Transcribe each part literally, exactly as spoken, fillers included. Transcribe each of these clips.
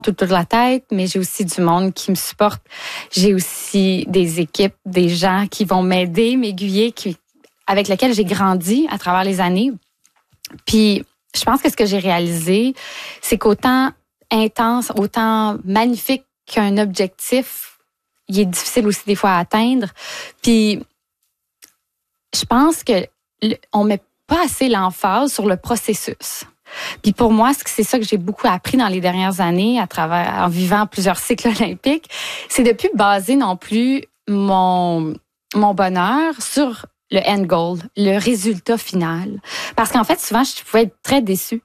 toute la tête, mais j'ai aussi du monde qui me supporte. J'ai aussi des équipes, des gens qui vont m'aider, m'aiguiller, qui, avec lesquels j'ai grandi à travers les années. Puis, je pense que ce que j'ai réalisé, c'est qu'autant intense, autant magnifique qu'un objectif, il est difficile aussi des fois à atteindre. Puis, je pense que on met pas assez l'emphase sur le processus. Puis pour moi, c'est ça que j'ai beaucoup appris dans les dernières années à travers, en vivant plusieurs cycles olympiques, c'est de plus baser non plus mon, mon bonheur sur le end goal, le résultat final. Parce qu'en fait, souvent, je pouvais être très déçue.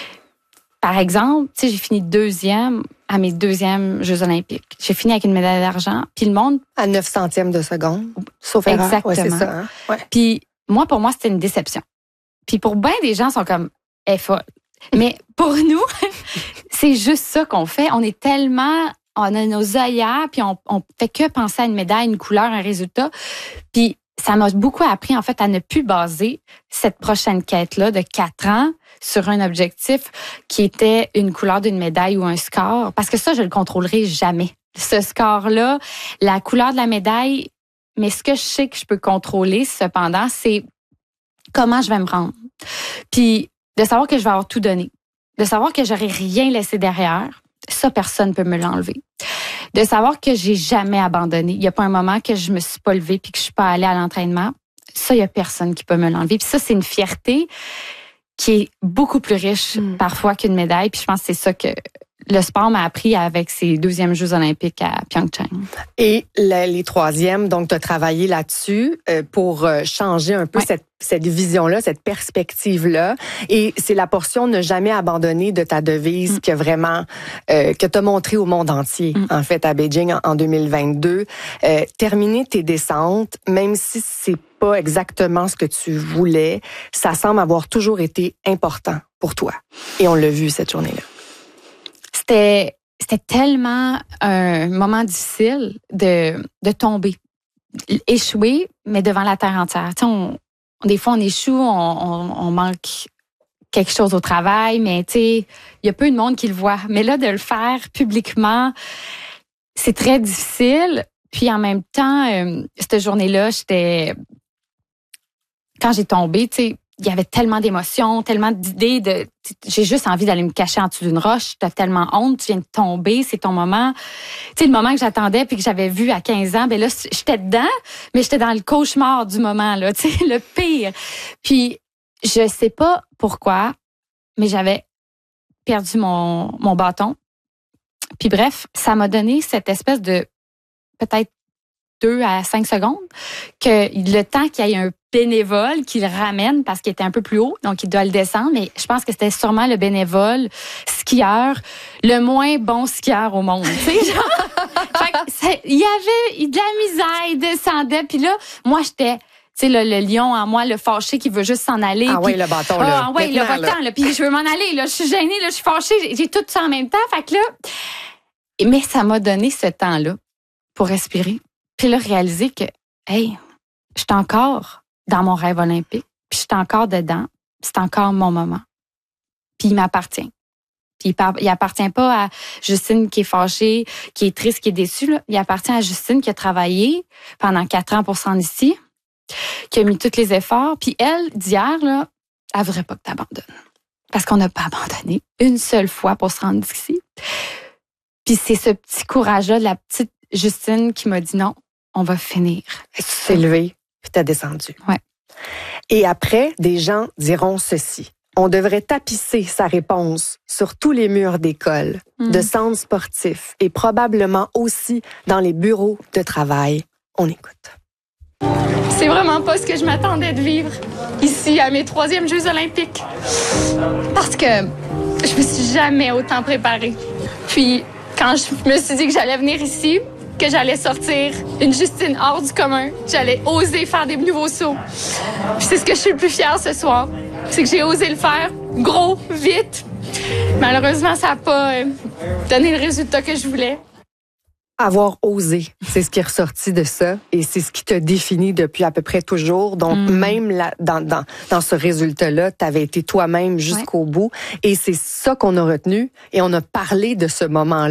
Par exemple, tu sais, j'ai fini deuxième à mes deuxièmes Jeux olympiques. J'ai fini avec une médaille d'argent, puis le monde... À neuf centièmes de seconde, sauf erreur. Exactement. Ouais, c'est ça, hein? Ouais. Puis moi, pour moi, c'était une déception. Puis pour bien des gens, sont comme... Elle est folle. Mais pour nous, c'est juste ça qu'on fait. On est tellement... On a nos œillères, puis on, on fait que penser à une médaille, une couleur, un résultat. Puis ça m'a beaucoup appris, en fait, à ne plus baser cette prochaine quête-là de quatre ans sur un objectif qui était une couleur d'une médaille ou un score. Parce que ça, je le contrôlerai jamais. Ce score-là, la couleur de la médaille, mais ce que je sais que je peux contrôler, cependant, c'est comment je vais me rendre. Puis de savoir que je vais avoir tout donné. De savoir que j'aurai rien laissé derrière. Ça, personne ne peut me l'enlever. De savoir que j'ai jamais abandonné. Il n'y a pas un moment que je me suis pas levée puis que je suis pas allée à l'entraînement. Ça, il y a personne qui peut me l'enlever. Puis ça, c'est une fierté qui est beaucoup plus riche mm. parfois qu'une médaille. Puis je pense que c'est ça que le sport m'a appris avec ses deuxièmes Jeux olympiques à Pyeongchang. Et la, les troisièmes, donc tu as travaillé là-dessus euh, pour euh, changer un peu ouais. cette, cette vision-là, cette perspective-là. Et c'est la portion ne jamais abandonner de ta devise mm. que vraiment, euh, que tu as montré au monde entier, mm. en fait, à Beijing en, en deux mille vingt-deux. Euh, terminer tes descentes, même si c'est pas exactement ce que tu voulais, ça semble avoir toujours été important pour toi. Et on l'a vu cette journée-là. C'était, c'était tellement un moment difficile de, de tomber, échouer, mais devant la terre entière. Tu sais, on, des fois, on échoue, on, on, on manque quelque chose au travail, mais tu sais, il y a peu de monde qui le voit. Mais là, de le faire publiquement, c'est très difficile. Puis en même temps, euh, cette journée-là, j'étais... Quand j'ai tombé, tu sais, il y avait tellement d'émotions, tellement d'idées. De, j'ai juste envie d'aller me cacher en dessous d'une roche. T'as tellement honte, tu viens de tomber, c'est ton moment. Tu sais, le moment que j'attendais puis que j'avais vu à quinze ans, ben là, j'étais dedans, mais j'étais dans le cauchemar du moment, là, tu sais, le pire. Puis, je sais pas pourquoi, mais j'avais perdu mon, mon bâton. Puis bref, ça m'a donné cette espèce de, peut-être deux à cinq secondes, que le temps qu'il y ait un bénévole qui le ramène parce qu'il était un peu plus haut, donc il doit le descendre, mais je pense que c'était sûrement le bénévole skieur, le moins bon skieur au monde, tu sais, genre. Fait que c'est, il y avait de la misère, il descendait, puis là, moi, j'étais... Tu sais, le, le lion en moi, le fâché qui veut juste s'en aller. Ah oui, le bâton, là. Ah oui, le bâton, là. Puis je veux m'en aller, là. Je suis gênée, là. Je suis fâchée. J'ai, j'ai tout ça en même temps. Fait que là... Mais ça m'a donné ce temps-là pour respirer. Puis là, réaliser que, hey, je suis encore dans mon rêve olympique. Puis je suis encore dedans. C'est encore mon moment. Puis il m'appartient. Puis il, par, il appartient pas à Justine qui est fâchée, qui est triste, qui est déçue, là. Il appartient à Justine qui a travaillé pendant quatre ans pour se rendre ici, qui a mis tous les efforts. Puis elle, d'hier, là, elle voudrait pas que tu abandonnes. Parce qu'on n'a pas abandonné une seule fois pour se rendre ici. Puis c'est ce petit courage-là de la petite Justine qui m'a dit non, on va finir. Tu t'es levée, puis t'as descendu. Ouais. Et après, des gens diront ceci. On devrait tapisser sa réponse sur tous les murs d'école, mmh. de centres sportifs et probablement aussi dans les bureaux de travail. On écoute. C'est vraiment pas ce que je m'attendais de vivre ici à mes troisièmes Jeux olympiques. Parce que je me suis jamais autant préparée. Puis, quand je me suis dit que j'allais venir ici, que j'allais sortir une Justine hors du commun, que j'allais oser faire des nouveaux sauts. Puis c'est ce que je suis le plus fière ce soir. C'est que j'ai osé le faire gros, vite. Malheureusement, ça n'a pas euh, donné le résultat que je voulais. Avoir osé, c'est ce qui est ressorti de ça et c'est ce qui te définit depuis à peu près toujours. Donc, mmh. même là, dans, dans, dans ce résultat-là, tu avais été toi-même jusqu'au ouais. bout et c'est ça qu'on a retenu et on a parlé de ce moment-là.